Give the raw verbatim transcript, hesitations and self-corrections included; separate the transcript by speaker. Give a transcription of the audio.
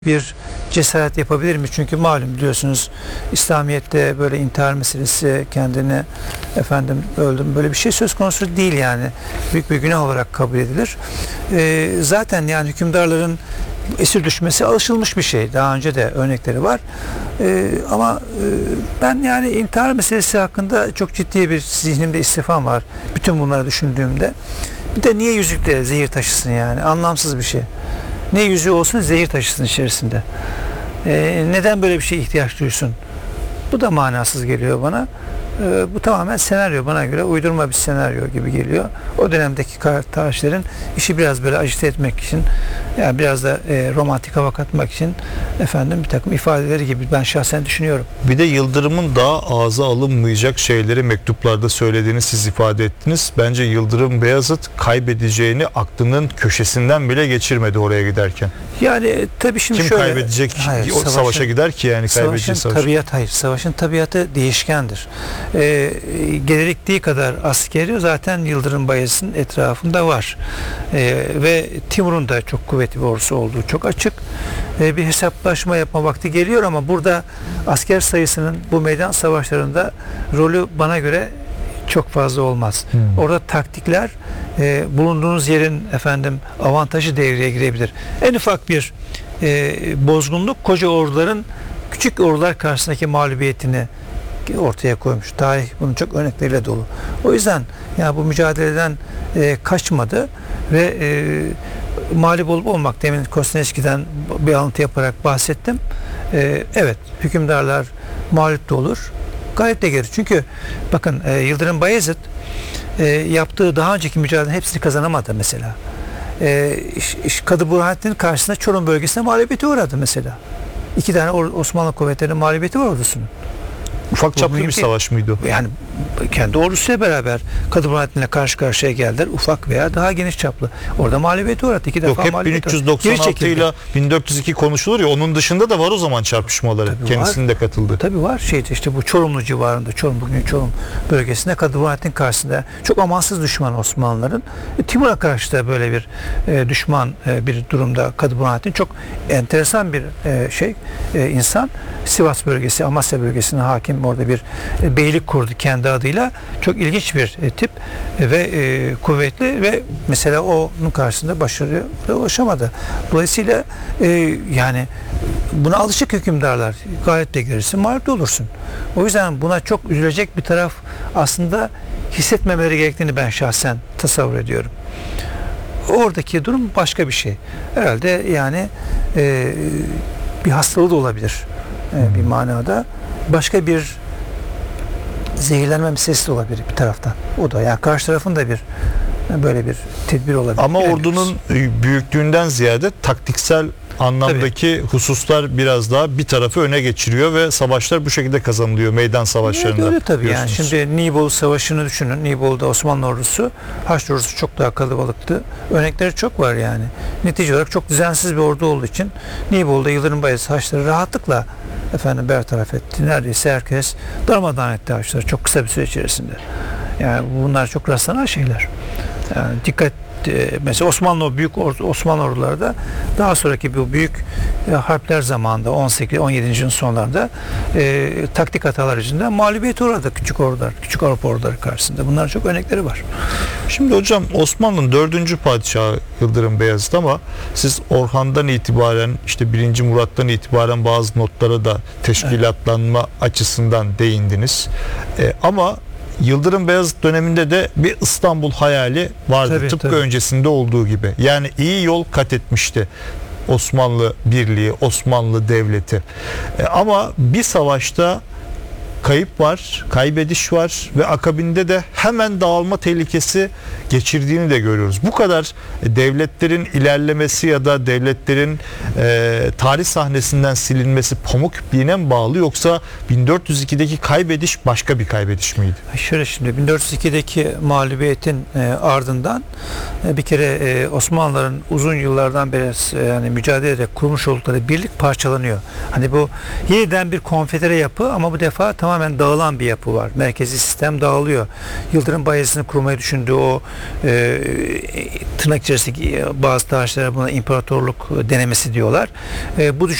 Speaker 1: bir cesaret yapabilir mi? Çünkü malum biliyorsunuz İslamiyet'te böyle intihar meselesi, kendini efendim öldüm böyle bir şey söz konusu değil yani. Büyük bir günah olarak kabul edilir. Ee, zaten yani hükümdarların esir düşmesi alışılmış bir şey. Daha önce de örnekleri var. Ee, ama e, ben yani intihar meselesi hakkında çok ciddi bir zihnimde istifam var. Bütün bunları düşündüğümde. Bir de niye yüzükle zehir taşısın yani? Anlamsız bir şey. Ne yüzüğü olsun zehir taşısın içerisinde. Ee, neden böyle bir şeye ihtiyaç duysun? Bu da manasız geliyor bana. Ee, bu tamamen senaryo, bana göre uydurma bir senaryo gibi geliyor. O dönemdeki tarihçilerin işi biraz böyle ajite etmek için, yani biraz da e, romantik hava katmak için efendim bir takım ifadeleri gibi ben şahsen düşünüyorum.
Speaker 2: Bir de Yıldırım'ın daha ağza alınmayacak şeyleri mektuplarda söylediğini siz ifade ettiniz. Bence Yıldırım Beyazıt kaybedeceğini aklının köşesinden bile geçirmedi oraya giderken.
Speaker 1: Yani tabii şimdi
Speaker 2: kim
Speaker 1: şöyle,
Speaker 2: kaybedecek
Speaker 1: hayır,
Speaker 2: o
Speaker 1: savaşın,
Speaker 2: savaşa gider ki yani kaybedeceği
Speaker 1: savaşın
Speaker 2: savaş.
Speaker 1: tabiat hayır. Savaşın tabiatı değişkendir. Ee, gerektiği kadar askeri zaten Yıldırım Bayezid'in etrafında var. Ee, ve Timur'un da çok kuvvetli bir ordusu olduğu çok açık. Ee, bir hesaplaşma yapma vakti geliyor ama burada asker sayısının bu meydan savaşlarında rolü bana göre çok fazla olmaz. Hmm. Orada taktikler, e, bulunduğunuz yerin efendim avantajı devreye girebilir. En ufak bir e, bozgunluk koca orduların küçük ordular karşısındaki mağlubiyetini ortaya koymuş. Tarih bunun çok örnekleriyle dolu. O yüzden yani bu mücadeleden e, kaçmadı ve e, mağlup olup olmak, demin Kosneski'den bir alıntı yaparak bahsettim. E, evet, hükümdarlar mağlup da olur. Gayet de gelir. Çünkü bakın e, Yıldırım Bayezid e, yaptığı daha önceki mücadelenin hepsini kazanamadı mesela. E, iş, iş, Kadı Burhanettin'in karşısında Çorum bölgesine mağlubiyete uğradı mesela. İki tane Osmanlı kuvvetlerinin mağlubiyeti var ordusunun.
Speaker 2: Ufak çaplı bir savaş mıydı?
Speaker 1: Yani kendi ordusuyla beraber Kadı Burhanettin'le karşı karşıya geldiler. Ufak veya daha geniş çaplı. Orada mağlubiyeti uğradı. İki
Speaker 2: Yok,
Speaker 1: defa
Speaker 2: hep bin üç yüz doksan altı ile bin dört yüz iki konuşulur ya, onun dışında da var o zaman çarpışmaları. Tabii kendisinin var. De katıldı.
Speaker 1: Tabii var. Şeydi işte bu Çorumlu civarında, Çorum bugün Çorum bölgesinde Kadı Burhanettin karşısında çok amansız düşman Osmanlıların. E, Timur'a karşı da böyle bir e, düşman e, bir durumda Kadı Burhanettin çok enteresan bir e, şey e, insan. Sivas bölgesi, Amasya bölgesine hakim, orada bir e, beylik kurdu kendi adıyla. Çok ilginç bir e, tip e, ve e, kuvvetli ve mesela onun karşısında başarıya ulaşamadı. Dolayısıyla e, yani buna alışık hükümdarlar, gayet de gelirsin, mağlup olursun. O yüzden buna çok üzülecek bir taraf aslında hissetmemeleri gerektiğini ben şahsen tasavvur ediyorum. Oradaki durum başka bir şey. Herhalde yani e, bir hastalığı da olabilir. E, bir manada. Başka bir zehirlenme meselesi de olabilir bir taraftan. O da yani karşı tarafın da bir böyle bir tedbir olabilir.
Speaker 2: Ama ordunun büyüklüğünden ziyade taktiksel anlamdaki tabii hususlar biraz daha bir tarafı öne geçiriyor ve savaşlar bu şekilde kazanılıyor meydan savaşlarında.
Speaker 1: Evet, öyle tabii yani. Şimdi Nibolu Savaşı'nı düşünün. Nibolu'da Osmanlı ordusu, Haçlı ordusu çok daha kalabalıktı. Örnekleri çok var yani. Netice olarak çok düzensiz bir ordu olduğu için Nibolu'da Yıldırım Bayezid Haçlıları rahatlıkla efendim bertaraf etti. Neredeyse herkes darmadağın etti Haçlıları çok kısa bir süre içerisinde. Yani bunlar çok rastlanan şeyler. Yani dikkat mesela Osmanlı o büyük or, Osmanlı orduları da daha sonraki bu büyük e, harpler zamanında on sekiz on yedinci yılın sonlarında e, taktik hatalar yüzünden mağlubiyete uğradı küçük ordular, küçük Avrupa orduları karşısında. Bunların çok örnekleri var.
Speaker 2: Şimdi hocam, Osmanlı'nın dördüncü padişahı Yıldırım Beyazıt ama siz Orhan'dan itibaren işte birinci Murat'tan itibaren bazı notlara da teşkilatlanma evet. açısından değindiniz. E, ama Yıldırım Beyazıt döneminde de bir İstanbul hayali vardı. Tabii, tıpkı tabii. öncesinde olduğu gibi. Yani iyi yol kat etmişti Osmanlı Birliği, Osmanlı Devleti. E, ama bir savaşta kayıp var, kaybediş var ve akabinde de hemen dağılma tehlikesi geçirdiğini de görüyoruz. Bu kadar devletlerin ilerlemesi ya da devletlerin e, tarih sahnesinden silinmesi pamuk ipliğine mi bağlı, yoksa bin dört yüz ikideki kaybediş başka bir kaybediş miydi?
Speaker 1: Şöyle, şimdi bin dört yüz ikideki mağlubiyetin e, ardından e, bir kere e, Osmanlıların uzun yıllardan beri e, yani mücadele ederek kurmuş oldukları birlik parçalanıyor. Hani bu yeniden bir konfedere yapı ama bu defa tamam tamamen dağılan bir yapı var. Merkezi sistem dağılıyor. Yıldırım Bayezid'in kurmayı düşündüğü o e, tırnak içerisindeki bazı tarihçiler buna imparatorluk denemesi diyorlar. E, bu